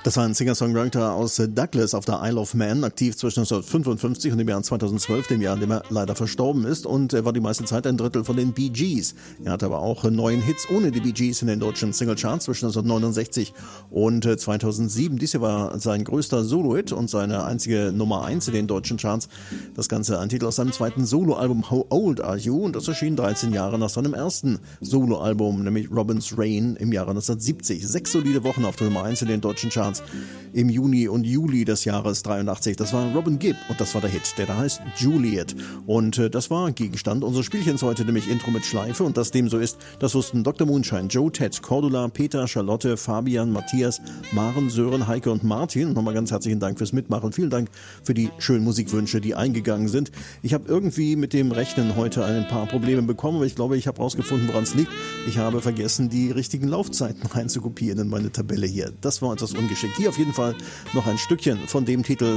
Das war ein Singer-Songwriter aus Douglas auf der Isle of Man, aktiv zwischen 1955 und dem Jahr 2012, dem Jahr, in dem er leider verstorben ist, und er war die meiste Zeit ein Drittel von den Bee Gees. Er hatte aber auch 9 Hits ohne die Bee Gees in den deutschen Singlecharts zwischen 1969 und 2007. Dies hier war sein größter Solo-Hit und seine einzige Nummer 1 in den deutschen Charts. Das Ganze ein Titel aus seinem zweiten Solo-Album How Old Are You? Und das erschien 13 Jahre nach seinem ersten Solo-Album, nämlich Robin's Rain im Jahre 1970. 6 solide Wochen auf der Nummer 1 in den deutschen Charts im Juni und Juli des Jahres 83. Das war Robin Gibb und das war der Hit, der da heißt Juliet. Und das war Gegenstand unseres Spielchens heute, nämlich Intro mit Schleife. Und dass dem so ist, das wussten Dr. Moonshine, Joe, Ted, Cordula, Peter, Charlotte, Fabian, Matthias, Maren, Sören, Heike und Martin. Und nochmal ganz herzlichen Dank fürs Mitmachen. Vielen Dank für die schönen Musikwünsche, die eingegangen sind. Ich habe irgendwie mit dem Rechnen heute ein paar Probleme bekommen, aber ich glaube, ich habe herausgefunden, woran es liegt. Ich habe vergessen, die richtigen Laufzeiten reinzukopieren in meine Tabelle hier. Das war etwas ungeschickt. Hier auf jeden Fall noch ein Stückchen von dem Titel,